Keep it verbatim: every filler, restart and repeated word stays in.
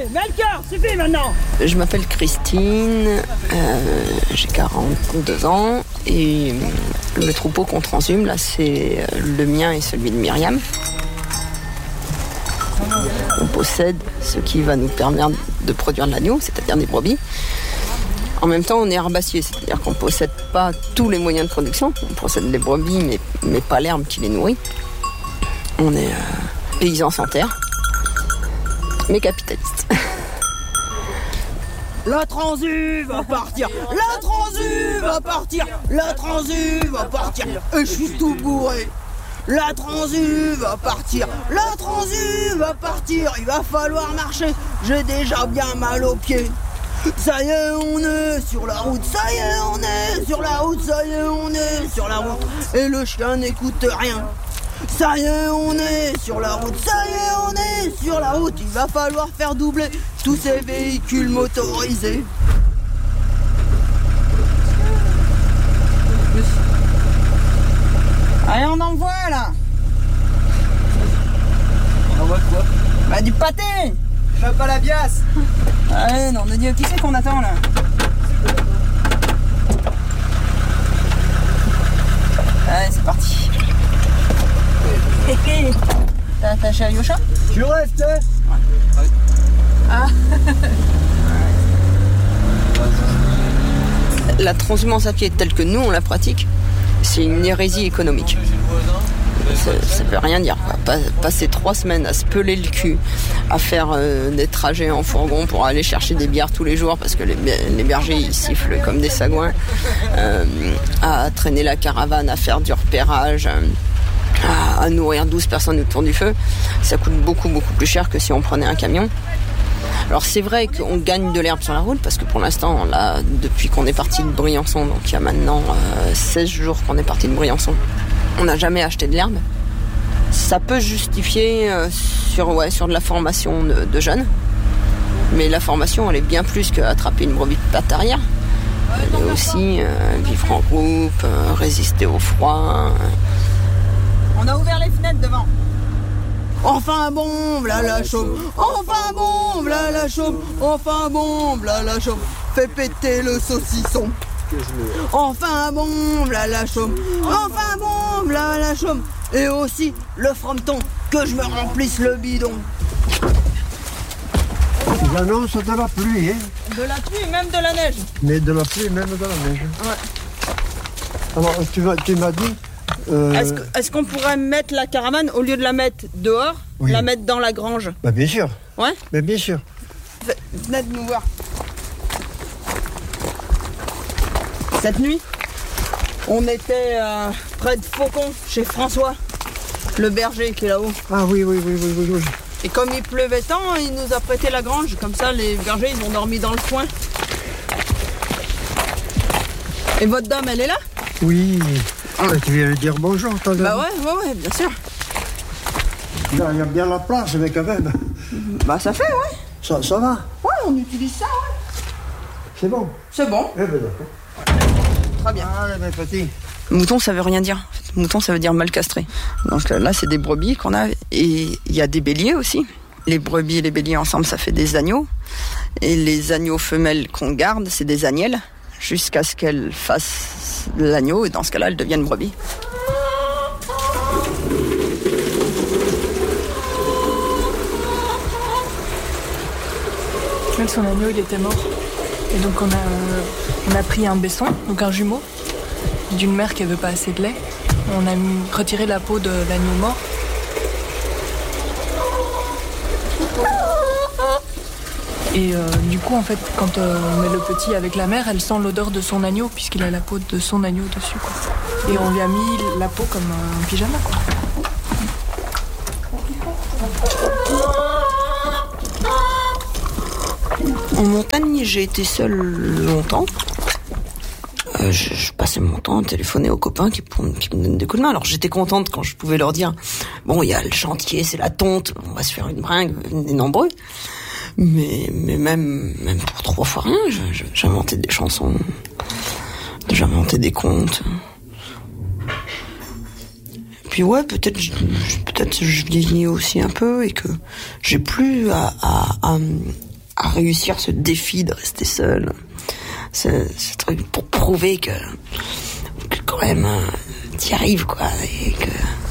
Melchior, suffit maintenant. Je m'appelle Christine, euh, j'ai quarante-deux ans et le troupeau qu'on transhume, là, c'est le mien et celui de Myriam. On possède ce qui va nous permettre de produire de l'agneau, c'est-à-dire des brebis. En même temps, on est herbacier, c'est-à-dire qu'on ne possède pas tous les moyens de production. On possède les brebis, mais, mais pas l'herbe qui les nourrit. On est euh, paysans sans terre, mais capitalistes. La transu va partir, la transu va partir, la transu va partir, et je suis tout bourré. La transu va partir, la transu va partir, il va falloir marcher, j'ai déjà bien mal aux pieds. Ça y est, on est sur la route, ça y est, on est sur la route, ça y est, on est sur la route, et le chien n'écoute rien. Ça y est, on est sur la route, ça y est, on est sur la route, il va falloir faire doubler tous ces véhicules motorisés. Allez, on envoie là. On envoie quoi? Bah du pâté. Je fais pas la biasse. Allez, non, on a dit qui c'est qu'on attend là? Allez, c'est parti. T'as attaché à Yosha? Tu restes, hein? Ouais. Ah. La transhumance à pied telle que nous on la pratique, c'est une hérésie économique. Ça, ça veut rien dire, quoi. Passer trois semaines à se peler le cul, à faire euh, des trajets en fourgon pour aller chercher des bières tous les jours parce que les, les bergers ils sifflent comme des sagouins, euh, à traîner la caravane, à faire du repérage, euh, à, à nourrir douze personnes autour du feu, ça coûte beaucoup beaucoup plus cher que si on prenait un camion. Alors c'est vrai qu'on gagne de l'herbe sur la route parce que pour l'instant, là, depuis qu'on est parti de Briançon, donc il y a maintenant euh, seize jours qu'on est parti de Briançon, on n'a jamais acheté de l'herbe. Ça peut justifier euh, sur, ouais, sur de la formation de, de jeunes, mais la formation elle est bien plus qu'attraper une brebis de patte arrière. Elle est aussi euh, vivre en groupe, euh, résister au froid. On a ouvert les fenêtres devant. Enfin bon, v'là la chaume. Enfin bon, v'là la chaume. Enfin bon, v'là la chaume. Fais péter le saucisson. Enfin bon, v'là la chaume. Enfin bon, v'là la chaume. Et aussi le frometon, que je me remplisse le bidon. Ils annoncent de la pluie, hein. De la pluie, même de la neige. Mais de la pluie, même de la neige. Ouais. Alors, tu m'as, tu m'as dit... Euh... Est-ce, que, est-ce qu'on pourrait mettre la caravane, au lieu de la mettre dehors, oui. la mettre dans la grange? Bah bien sûr. Ouais. Bah bien sûr. Venez de nous voir. Cette nuit, on était euh, près de Faucon, chez François, le berger qui est là-haut. Ah oui, oui, oui, oui, oui, oui. Et comme il pleuvait tant, il nous a prêté la grange. Comme ça, les bergers, ils ont dormi dans le foin. Et votre dame, elle est là? Oui. Ah, tu viens lui dire bonjour, toi. Bah ouais, ouais, ouais, bien sûr. Il y a bien la place, mais quand même. Bah ça fait, ouais. Ça, ça va? Ouais, on utilise ça, ouais. C'est bon? C'est bon. Eh ben d'accord. Très bien. Allez, mes petits. Mouton, ça veut rien dire. Mouton, ça veut dire mal castré. Donc là, c'est des brebis qu'on a. Et il y a des béliers aussi. Les brebis et les béliers ensemble, ça fait des agneaux. Et les agneaux femelles qu'on garde, c'est des agnelles. Jusqu'à ce qu'elles fassent l'agneau. Et dans ce cas-là, elles deviennent brebis. Son agneau, il était mort. Et donc, on a, euh, on a pris un besson, donc un jumeau, d'une mère qui n'avait pas assez de lait. On a mis, retiré la peau de l'agneau mort. Et euh, du coup, en fait, quand euh, on met le petit avec la mère, elle sent l'odeur de son agneau, puisqu'il a la peau de son agneau dessus, quoi. Et on lui a mis la peau comme un pyjama, quoi. En montagne, j'ai été seule longtemps. Euh, je, je passais mon temps à téléphoner aux copains qui, qui me donnent des coups de main. Alors j'étais contente quand je pouvais leur dire « Bon, il y a le chantier, c'est la tonte, on va se faire une bringue, venez nombreux. » Mais, mais même, même pour trois fois rien, je, je, j'inventais des chansons, j'inventais des contes. Et puis ouais, peut-être, peut-être je vieillis aussi un peu et que j'ai plus à... à, à à réussir ce défi de rester seul. Ce, ce truc pour prouver que, que quand même, t'y arrives, quoi. Et que